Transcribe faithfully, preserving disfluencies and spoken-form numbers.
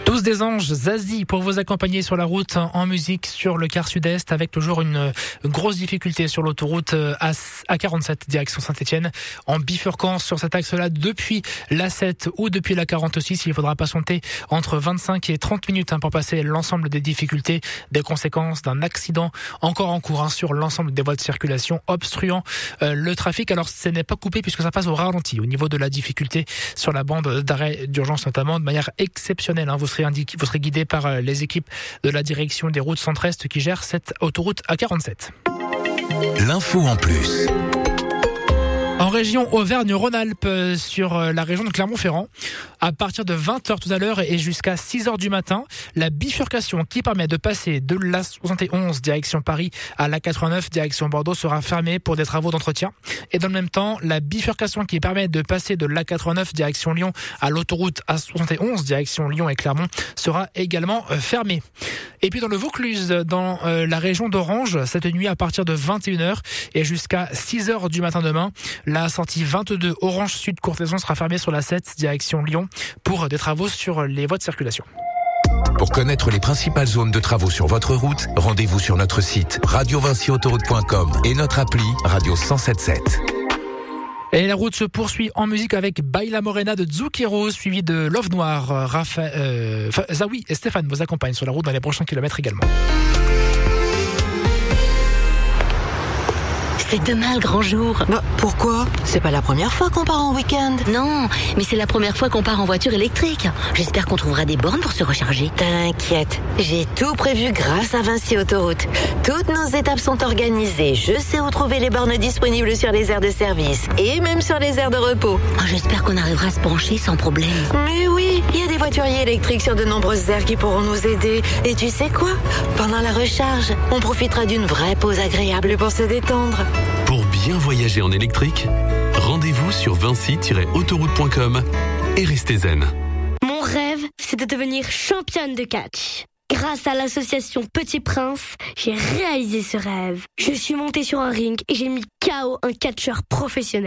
Tous des anges, Zazie pour vous accompagner sur la route en musique sur le quart sud-est avec toujours une, une grosse difficulté sur l'autoroute A quarante-sept direction Saint-Etienne en bifurquant sur cet axe-là depuis l'A sept ou depuis la quarante-six. Il faudra patienter entre vingt-cinq et trente minutes hein, pour passer l'ensemble des difficultés, des conséquences d'un accident encore en cours hein, sur l'ensemble des voies de circulation obstruant euh, le trafic. Alors ce n'est pas coupé puisque ça passe au ralenti au niveau de la difficulté sur la bande d'arrêt d'urgence notamment de manière exceptionnelle. Hein. Vous serez indiqué, vous serez guidé par les équipes de la direction des routes centre-est qui gèrent cette autoroute A quarante-sept. L'info en plus. En région Auvergne-Rhône-Alpes, sur la région de Clermont-Ferrand, à partir de vingt heures tout à l'heure et jusqu'à six heures du matin, la bifurcation qui permet de passer de l'A soixante et onze direction Paris à l'A quatre-vingt-neuf direction Bordeaux sera fermée pour des travaux d'entretien. Et dans le même temps, la bifurcation qui permet de passer de l'A quatre-vingt-neuf direction Lyon à l'autoroute A soixante et onze direction Lyon et Clermont sera également fermée. Et puis dans le Vaucluse, dans euh, la région d'Orange, cette nuit à partir de vingt et une heures et jusqu'à six heures du matin demain, la sortie vingt-deux Orange Sud Courthéson sera fermée sur la sept direction Lyon pour des travaux sur les voies de circulation. Pour connaître les principales zones de travaux sur votre route, rendez-vous sur notre site radio vinci autoroute point com et notre appli Radio cent sept sept. Et la route se poursuit en musique avec Baila Morena de Zucchero, suivi de Love Noir. Raphaël, euh, Zawi et Stéphane vous accompagnent sur la route dans les prochains kilomètres également. C'est demain le grand jour. Bah, pourquoi ? C'est pas la première fois qu'on part en week-end. Non, mais c'est la première fois qu'on part en voiture électrique. J'espère qu'on trouvera des bornes pour se recharger. T'inquiète, j'ai tout prévu grâce à Vinci Autoroute. Toutes nos étapes sont organisées. Je sais où trouver les bornes disponibles sur les aires de service et même sur les aires de repos. Oh, j'espère qu'on arrivera à se pencher sans problème. Mais oui, il y a des voituriers électriques sur de nombreuses aires qui pourront nous aider. Et tu sais quoi ? Pendant la recharge, on profitera d'une vraie pause agréable pour se détendre. Pour bien voyager en électrique, rendez-vous sur vinci autoroute point com et restez zen. Mon rêve, c'est de devenir championne de catch. Grâce à l'association Petit Prince, j'ai réalisé ce rêve. Je suis montée sur un ring et j'ai mis K O un catcheur professionnel.